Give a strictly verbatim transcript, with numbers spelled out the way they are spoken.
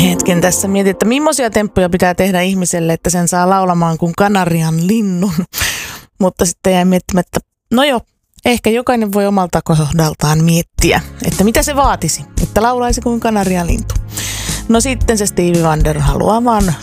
Hetken tässä mietin, että millaisia temppuja pitää tehdä ihmiselle, että sen saa laulamaan kuin kanarian linnun. Mutta sitten jäi miettimään, että no joo, ehkä jokainen voi omalta kohdaltaan miettiä, että mitä se vaatisi, että laulaisi kuin kanarian lintu. No sitten se Stevie Wonder haluaa vaan